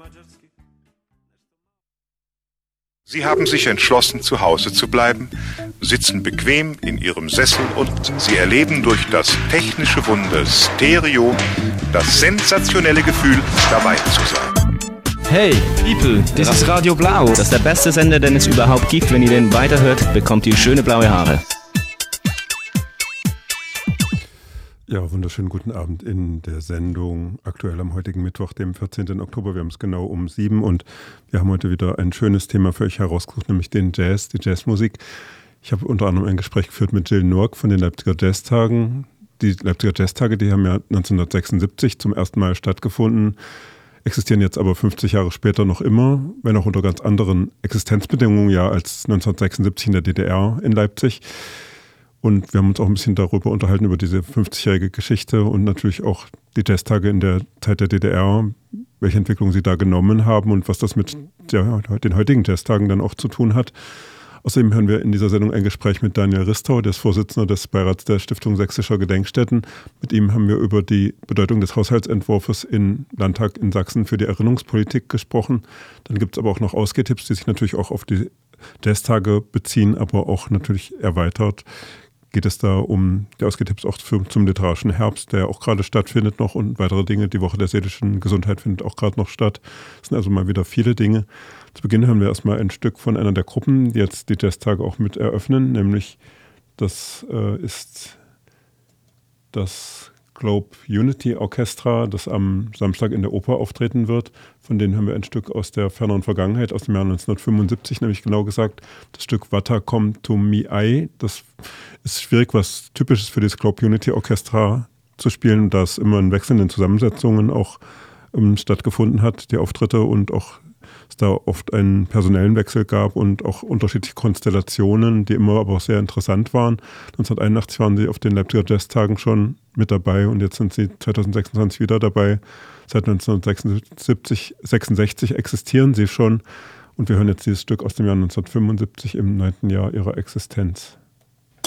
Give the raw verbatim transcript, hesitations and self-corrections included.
Sie haben sich entschlossen, zu Hause zu bleiben, sitzen bequem in Ihrem Sessel und Sie erleben durch das technische Wunder Stereo das sensationelle Gefühl, dabei zu sein. Hey, people, das ist Radio Blau. Das ist der beste Sender, den es überhaupt gibt. Wenn ihr den weiterhört, bekommt ihr schöne blaue Haare. Ja, wunderschönen guten Abend in der Sendung aktuell am heutigen Mittwoch, dem vierzehnten Oktober. Wir haben es genau um sieben und wir haben heute wieder ein schönes Thema für euch herausgesucht, nämlich den Jazz, die Jazzmusik. Ich habe unter anderem ein Gespräch geführt mit Jill Nurk von den Leipziger Jazztagen. Die Leipziger Jazztage, die haben ja neunzehnhundertsechsundsiebzig zum ersten Mal stattgefunden, existieren jetzt aber fünfzig Jahre später noch immer, wenn auch unter ganz anderen Existenzbedingungen ja als neunzehnhundertsechsundsiebzig in der D D R in Leipzig. Und wir haben uns auch ein bisschen darüber unterhalten, über diese fünfzigjährige Geschichte und natürlich auch die Jazztage in der Zeit der D D R, welche Entwicklung sie da genommen haben und was das mit der, den heutigen Jazztagen dann auch zu tun hat. Außerdem hören wir in dieser Sendung ein Gespräch mit Daniel Ristau, der ist Vorsitzender des Beirats der Stiftung Sächsischer Gedenkstätten. Mit ihm haben wir über die Bedeutung des Haushaltsentwurfs im Landtag in Sachsen für die Erinnerungspolitik gesprochen. Dann gibt es aber auch noch Ausgehtipps, die sich natürlich auch auf die Jazztage beziehen, aber auch natürlich erweitert. Geht es da um die Ausgehtipps auch für, zum literarischen Herbst, der auch gerade stattfindet noch und weitere Dinge. Die Woche der seelischen Gesundheit findet auch gerade noch statt. Es sind also mal wieder viele Dinge. Zu Beginn hören wir erstmal ein Stück von einer der Gruppen, die jetzt die Jazztage auch mit eröffnen, nämlich das äh, ist das Globe Unity Orchestra, das am Samstag in der Oper auftreten wird. Von denen haben wir ein Stück aus der ferneren Vergangenheit, aus dem Jahr neunzehnhundertfünfundsiebzig, nämlich genau gesagt, das Stück Wata Come to Me I. Das ist schwierig, was Typisches für das Globe Unity Orchestra zu spielen, da es immer in wechselnden Zusammensetzungen auch ähm, stattgefunden hat, die Auftritte, und auch es da oft einen personellen Wechsel gab und auch unterschiedliche Konstellationen, die immer aber auch sehr interessant waren. neunzehnhunderteinundachtzig waren sie auf den Leipziger Jazztagen schon mit dabei und jetzt sind sie zweitausendsechsundzwanzig wieder dabei. Seit neunzehnhundertsechsundsiebzig, sechsundsechzig existieren sie schon und wir hören jetzt dieses Stück aus dem Jahr neunzehnhundertfünfundsiebzig im neunten Jahr ihrer Existenz.